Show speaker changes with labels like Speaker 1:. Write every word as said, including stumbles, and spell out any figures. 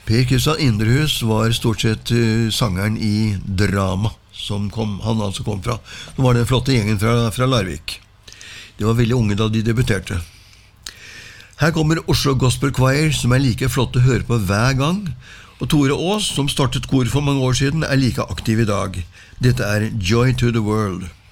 Speaker 1: Per Kristian Indrehus var stort sett uh, sangeren i Drama, som kom, han altså kom fra. Det var den flotte gjengen fra, fra Larvik. De var veldig unge da de debuterte. Her kommer Oslo Gospel Choir, som er like flott å høre på hver gang, og Tore Aas, som startet kor for mange år siden, er like aktiv i dag. Dette er Joy to the World.